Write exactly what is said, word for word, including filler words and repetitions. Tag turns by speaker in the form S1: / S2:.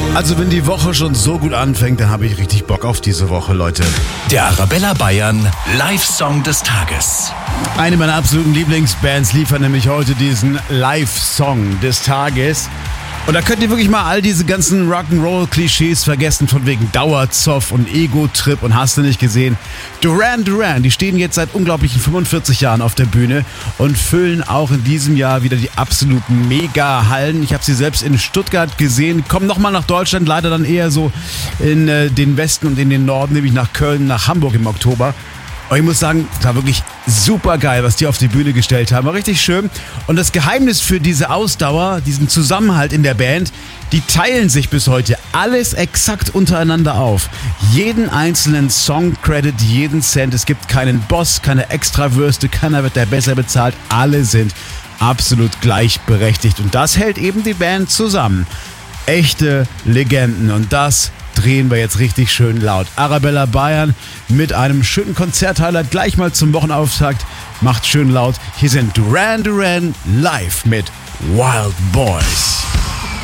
S1: Also wenn die Woche schon so gut anfängt, dann habe ich richtig Bock auf diese Woche, Leute.
S2: Der Arabella Bayern Live-Song des Tages.
S1: Eine meiner absoluten Lieblingsbands liefert nämlich heute diesen Live-Song des Tages. Und da könnt ihr wirklich mal all diese ganzen Rock'n'Roll-Klischees vergessen, von wegen Dauerzoff und Ego-Trip und hast du nicht gesehen. Duran Duran, die stehen jetzt seit unglaublichen fünfundvierzig Jahren auf der Bühne und füllen auch in diesem Jahr wieder die absoluten Mega-Hallen. Ich habe sie selbst in Stuttgart gesehen, kommen nochmal nach Deutschland, leider dann eher so in äh, den Westen und in den Norden, nämlich nach Köln, nach Hamburg im Oktober. Und ich muss sagen, es war wirklich super geil, was die auf die Bühne gestellt haben. War richtig schön. Und das Geheimnis für diese Ausdauer, diesen Zusammenhalt in der Band, die teilen sich bis heute alles exakt untereinander auf. Jeden einzelnen Song-Credit, jeden Cent. Es gibt keinen Boss, keine Extrawürste, keiner wird da besser bezahlt. Alle sind absolut gleichberechtigt. Und das hält eben die Band zusammen. Echte Legenden. Und das drehen wir jetzt richtig schön laut. Arabella Bayern mit einem schönen Konzerthighlight gleich mal zum Wochenauftakt. Macht schön laut. Hier sind Duran Duran live mit Wild Boys.